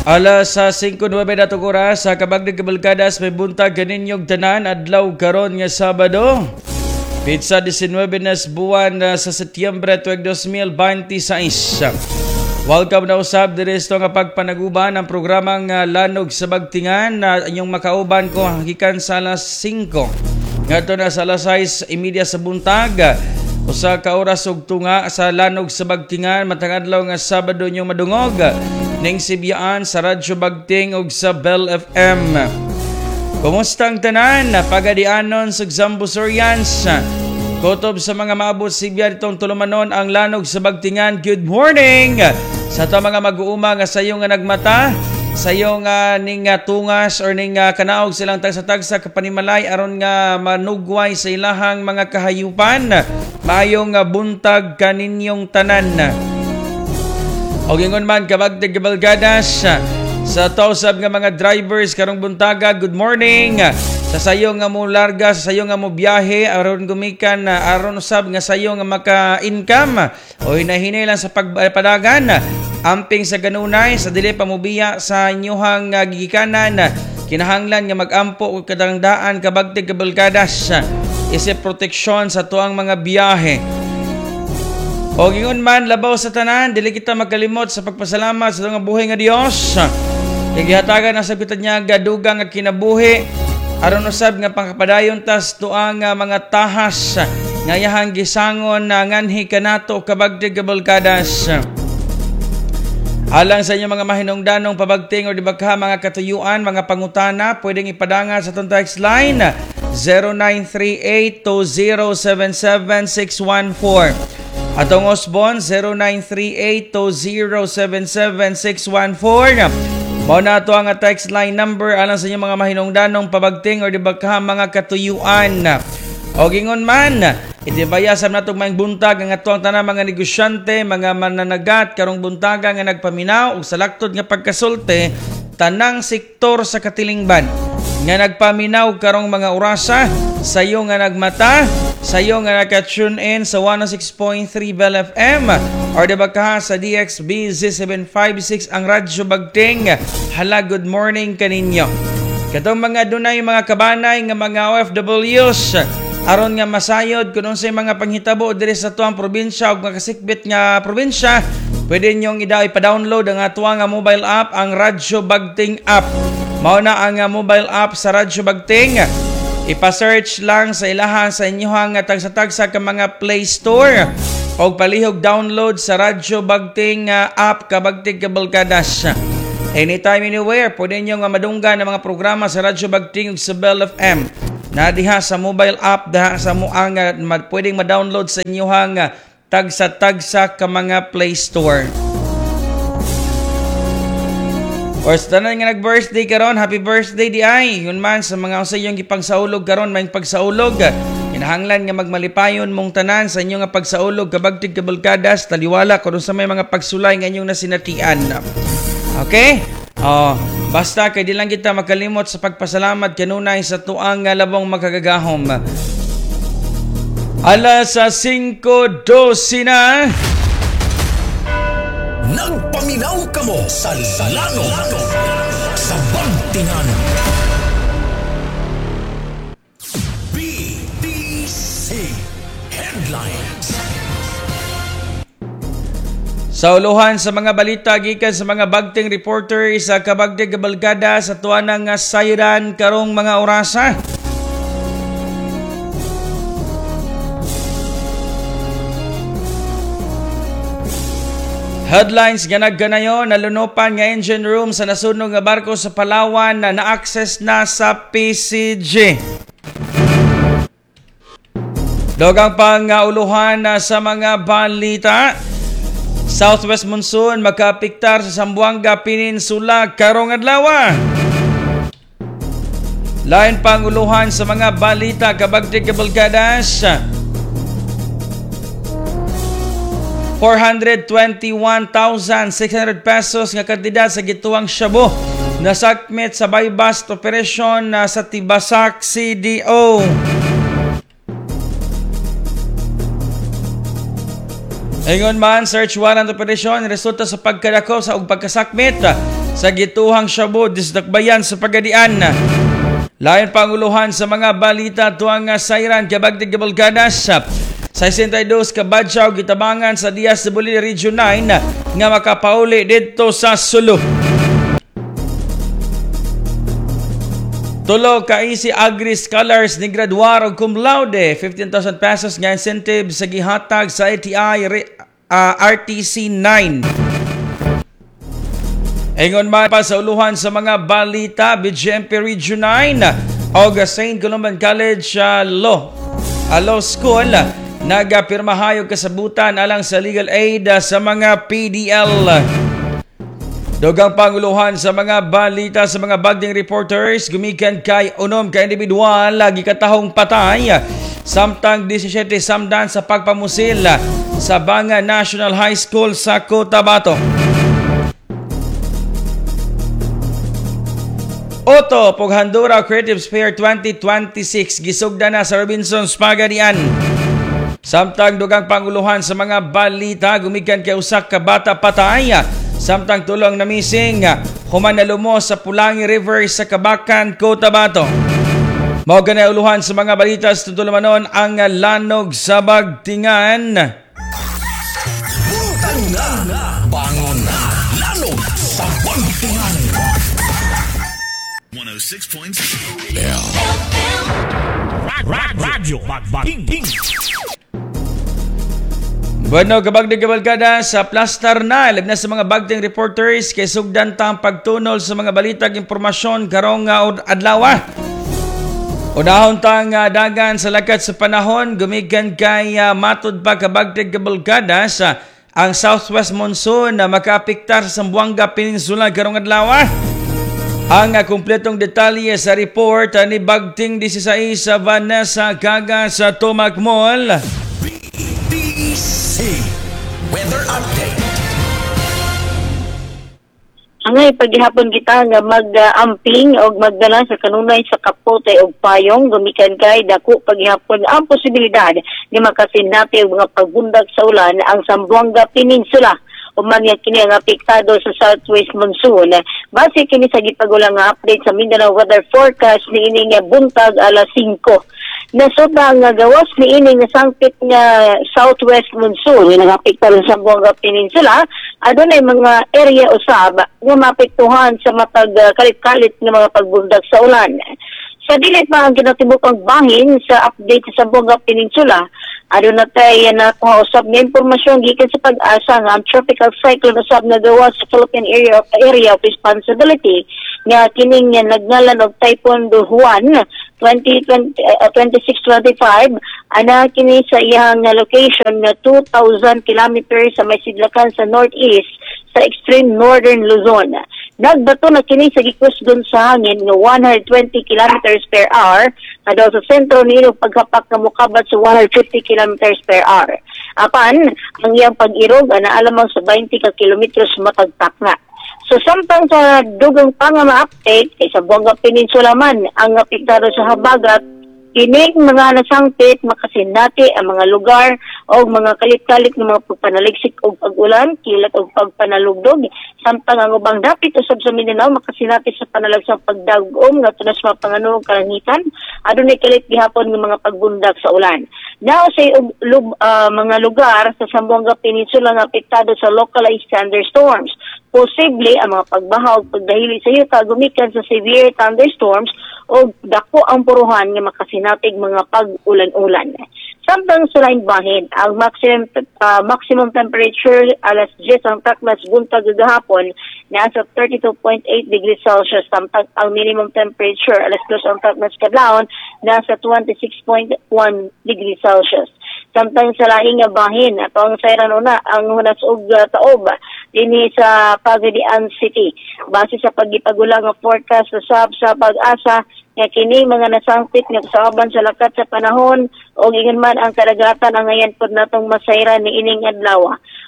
Alas sa 5:09 na oras sa kabagdig kabalkadas may buntag kaninyong tanan adlaw karon nga Sabado. Pizza 19 na buwan sa Setyembre 2026. Welcome na usab diri sa nga pagpanaguban ang programang Lanog sa Bagtingan na inyong makauban ko gikan sa alas 5. Ngadto na sa alas 6:30 sa buntag. Usa ka oras ug tunga sa Lanog sa Bagtingan matang adlaw nga Sabado inyong madungog ning sibiyaan sa Radyo Bagting ug sa Bell FM. Kumusta ang tanan? Pagadianon sa Zambusorians. Kutob sa mga maabot sibya ditong tulumanon ang Lanog sa Bagtingan. Good morning! Sa ito mga mag-uuma nga sayo nga nagmata, sayo nga ning tungas or ning kanaog silang tagsa-tagsa kapanimalay aron nga manugway sa ilahang mga kahayupan. Maayong buntag kaninyong tanan. O gingon man kabagdig kabalgadas sa tausab nga mga drivers karong buntaga, good morning. Sa sayo nga mo larga, sa sayo nga mo biyahe aron gumikan aron usab nga sayo nga maka-income o hinahinay lang sa pagpadagan. Amping sa ganunay sa dili pa mobiya sa inyohang gigikanan, kinahanglan nga magampo og kadangdaan kabagdig kabalgadas isip proteksyon sa tuang mga biyahe. O gingon man labaw sa tanan, dili kita magkalimot sa pagpasalamat sa mga buhay nga Dios. Kay gihatagan ang sabitan niya gadugang nga kinabuhi aron usab nga pangkapadayon tas tuang mga tahas nga yahang gisangon na nganhi kanato kabagdig kabalkadas. Alang sa inyo mga mahinungdanong pabagting o dibagha mga katuyuan, mga pangutana, pwedeng ipadanga sa itong text line 0938-2077-614. Atong Osbon 0938-2077-614. Mao na ito ang text line number alang sa inyo mga mahinungdanong pabagting o dibagha mga katuyuan. O gingon man, itibayasam natong maing buntag ang atuang tanang mga negosyante, mga mananagat karong buntaga nga nagpaminaw ug sa laktod nga pagkasulti tanang sektor sa katilingban nga nagpaminaw karong mga orasa, sayo nga nagmata, sayo nga naka-tune in sa 106.3 Bell FM or dibagha sa DXB Z756 ang Radyo Bagting. Hala, good morning kaninyo. Katong mga dunay mga kabanay nga mga OFWs aron nga masayod kung unsay mga panghitabo diri sa tuang probinsya ug makasikbit nga probinsya, pwede nyong ipa-download ang atuang mobile app, ang Radyo Bagting app. Mao na ang mobile app sa Radyo Bagting. Ipa-search lang sa ilahan sa inyohang tagsa-tagsa ka mga Play Store o palihog download sa Radyo Bagting app kabagtig kabalkadas. Anytime, anywhere, pwede nyo nga madunggan ang mga programa sa Radyo Bagting ug sa Bell FM. Na diha sa mobile app, diha sa muang pwedeng ma-download sa inyohang tagsa-tagsa ka mga Play Store. Or sa tanan nga nag-birthday karon, happy birthday di ay. Yun man sa mga usa yung gipagsaulog karon, may pagsaulog. Kinahanglan nga magmalipayon mong tanan sa inyo nga pagsaulog kabagtig kabalkadas, taliwala kung sa may mga pagsulay nga inyong nasinatian. Okay? Basta kay di lang kita makalimot sa pagpasalamat kanunay sa tuang labong makagagahom. Alas sa 5:12 na. Nagpaminaw ka mo sa Lanog sa Bagtingan. BBC Headlines. Sa uluhan sa mga balita gikan sa mga bagting reporter sa kabagdig kabalkada sa tuwanang sayran karong mga orasa. Headlines nga nagganayon, nalunopan nga engine room sa nasunog nga barko sa Palawan na na-access na sa PCG. Dogang pang uluhan sa mga balita. Southwest monsoon magkaapektar sa Zamboanga Peninsula karong adlaw. Lain pang uluhan sa mga balita kabagtig kabalkadas. 421,600 pesos nga kantidad sa gituang Shabu nasakmit sa buy-bust operation sa Tibasak CDO. Ingon man, search warrant operation resulta sa pagkadako sa ug pagkasakmit sa gituhang Shabu Disdakbayan sa Pagadian. Lain panguluhan sa mga balita tuang sayran kabagdig Gibalgadas. Sa 62 ka badyaw gitabangan sa Diaz de Bolívar Region 9 nga makapauli didto sa Sulu. Tulo ka Easy Agri Scholars ni graduar og cum laude 15,000 pesos nga incentive sa gihatag sa ATI RTC 9. Ingon man pa sa uluhan sa mga balita, BGMP Region 9 o St. Columban College Law School nagapirmahayog kasabutan alang sa legal aid sa mga PDL. Dogang panguluhan sa mga balita sa mga bagding reporters gumikan kay unom ka individual lagi katahong patay samtang 17 samdan sa pagpamusil sa Banga National High School sa Cotabato. Oto Poghandura Creative Fair 2026 gisugda na sa Robinson's Pagadian. Samtang dugang panguluhan sa mga balita gumikan kay usak ka bata patay samtang tulong na missing human na lumos sa Pulangi River sa Kabakan, Cotabato. Mao ganay uluhan sa mga balita sa tutulumanon ang lanog sa Bagtingan. Buntangan bangon na lanog sa Bagtingan. 106.7 Radyo Bagbating. Bueno, kabagdig kabalkada sa Plastar na ilab na sa mga bagting reporters kay sugdan tang pagtunol sa mga balitag impormasyon karong adlaw. Unahon tang dagan sa lakat sa panahon gumikan kay matud pa kabagdig kabalkada sa ang southwest monsoon na makaapektar sa Zamboanga Peninsula karong adlaw. Ang kumpletong detalye sa report ni Bagting 16 sa Vanessa Gaga sa Tomac Mall. Weather Update. Angay paghihapon kita nga mag-amping o magdala sa kanunay sa kapote o payong gumikan kay dako paghihapon ang posibilidad ni makasinati og mga pagbundak sa ulan ang Zamboanga Peninsula. Uman nga kini ang apektado sa southwest monsoon. Base kini sa gipagulang nga update sa Mindanao Weather Forecast ni ini nga buntag alas 5. Nasuda nga gawas ni ini nga sangpit nga southwest monsoon nga nagapektar sa Zamboanga Peninsula, adunay mga area usab nga maapektuhan sa matag kalit-kalit nga mga pagbundak sa ulan. Sa dili pa ang kinatibukang bahin sa update sa Zamboanga Peninsula, aduna tay nakuhausab nga impormasyon gikan sa pag-asa nga ang tropical cyclone usab na gawas sa Philippine area of responsibility nga kining nagngalan og Typhoon Juan 2625 ana kini sa iyang location nga 2,000 kilometers sa may sidlakan sa northeast sa extreme northern Luzon. Nagbato na kini sa gikusgon sa hangin nga 120 kilometers per hour kada sa sentro niino paghapak nga mokabat sa 150 kilometers per hour. Apan ang iyang pag-irog ana alamang sa 20 ka kilometros matagtak na. So samtang sa dugang pa nga ma-update kay sa Zamboanga Peninsula man ang apektado sa habagat, kining mga nasangpit makasinati ang mga lugar o mga kalit-kalit ng mga pagpanaligsik o pag-ulan, kilat o pagpanalugdog. Samtang ang ubang dapit usab sa Mindanao makasinati sa panalagsang pagdagom nga tunas mga panganuong kalangitan, adunay kalit gihapon ng mga pagbundak sa ulan. Now sa mga lugar sa Zamboanga Peninsula nga apektado sa localized thunderstorms. Posible ang mga pagbahaw pagdahili sa yuta gumikan sa severe thunderstorms o dako ang puruhan nga makasinatig mga pag-ulan-ulan. Samtang sa lain bahin, ang maximum temperature alas 10 ang taklas buntag gahapon nasa 32.8 degrees Celsius. Samtang ang minimum temperature alas 2 ang taklas kadlawon nasa 26.1 degrees Celsius. Samtang sa laing nga bahin, ato ang sayran una ang hunas og taob dinhi sa Pagadian City. Base sa paggipagulang nga forecast sa pag-asa nga kini mga nasangpit nga kasauban sa lakat sa panahon o ingon man ang kadagatan ang ngayon pod natong masayran ni ining adlaw.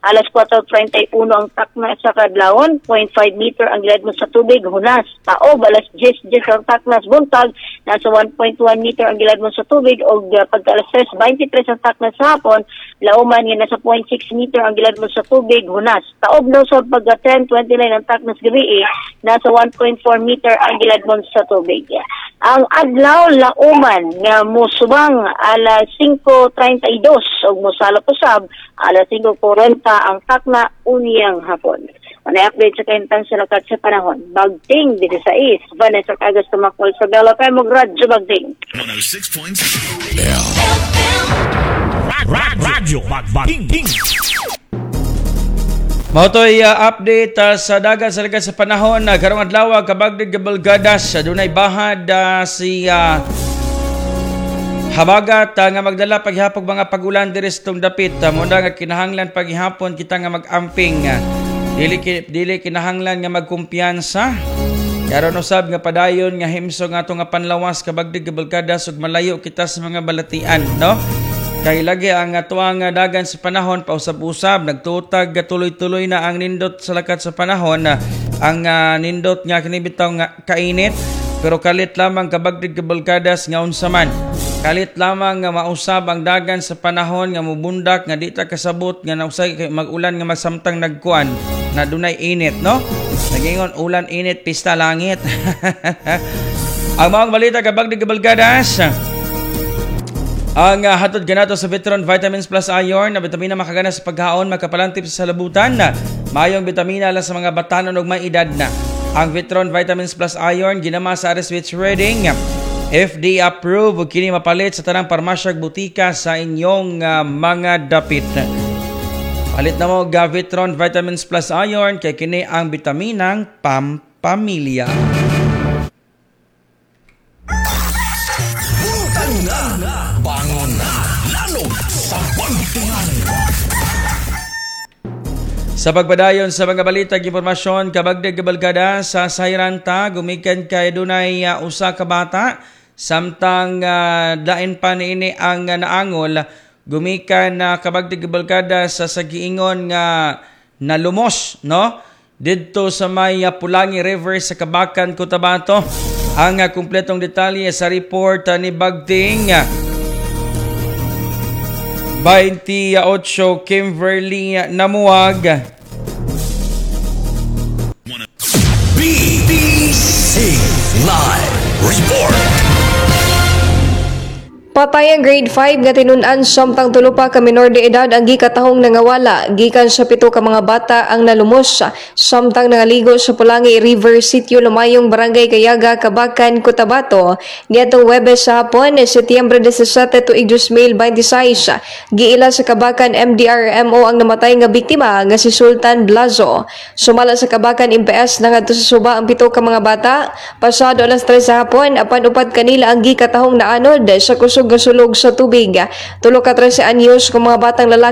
Alas 4:31 ang takna sa kadlawon, 0.5 meter ang gilid mo sa tubig, hunas. Taob, alas 10 ang taknas buntag, nasa 1.1 meter ang gilid mo sa tubig, o pagka alas 3:23 ang taknas sa hapon, lauman nga nasa 0.6 meter ang gilid mo sa tubig, hunas. Taob daw sa pagka 10:29 ang taknas gabi, nasa 1.4 meter ang gilid mo sa tubig. Ang adlaw lauman nga musubang alas 5:32 ug mosalop usab alas 5:40 ang takna unyang hapon. Manay update sa kahintang sa lakat sa panahon. Bagting 16 Vanessa Cagas tumakwal sa Bella Pemog Radyo Bagting. 106.7 Radyo Bagting. Mautoy update sa dagat sa lagat sa panahon. Karong adlaw kabagdig Gabalgadas dunay bahad si habagat nga magdala paghihapon mga pagulan diri sa tong dapit. Muna nga kinahanglan paghihapon kita nga mag-amping. Dili kinahanglan nga magkumpiyansa. Karon usab nga padayon nga himso nga ato nga panlawas kabagdig Gabalgadas ug malayo kita sa mga balatian, no? Kay lagi ang atuang dagan sa panahon pausab-usab nagtutag tuloy-tuloy na ang nindot sa lakat sa panahon. Ang nindot nga kini bitaw nga kainit pero kalit lamang kabagdig Gabalgadas nga unsa man. Kalit lamang nga mausab ang dagan sa panahon nga mubundak nga di ta kasabot nga nausay mag-ulan nga magsamtang nagkuan na dunay init, no? Nagingon ulan init pista langit. Ang mga balita kabagdig Gabalgadas. Ang hatod ganato sa Vitron Vitamins Plus Iron na bitamina makagana sa paghaon, magkapalantip sa salabutan na mayong bitamina lang sa mga batanon ug may edad na. Ang Vitron Vitamins Plus Iron ginama sa Ariswitch Reading, FDA approved ug kini mapalit sa tanang parmasya ug butika sa inyong mga dapit. Palit na mo Vitron Vitamins Plus Iron kay kini ang bitaminang pampamilya. Bangon na, lanog sa bantingan. Sa pagpadayon sa mga balita ug impormasyon kabagdig Gabalgadas sa Sayranta gumikan kay dunay usa ka bata samtang dain pa niini ang naangol gumikan kabagdig Gabalgadas sa giingon nga nalumos, no? Didto sa may Pulangi River sa Kabakan, Cotabato. Ang kumpletong detalye sa report ni Bagting 28 Kimberly Namuag. BBC Live Report. Patay ang grade 5 nga tinun-an samtang tulo pa ka minor de edad ang gikatahong nangawala gikan sa 7 ka mga bata ang nalumos samtang nangaligo sa Pulangi River Sitio Lumayong Barangay Kayaga, Kabakan, Cotabato niadtong Huwebes sa hapon Setyembre 17 tuig 2026. Giila sa Kabakan MDRMO ang namatay nga biktima nga si Sultan Blazo. Sumala sa Kabakan MPS na ngadto sa suba ang 7 ka mga bata pasado alas 3 sa hapon apan upat kanila ang gikatahong naanod sa kusog sulog sa tubig. 3 ka 13 anyos kung mga batang lalaki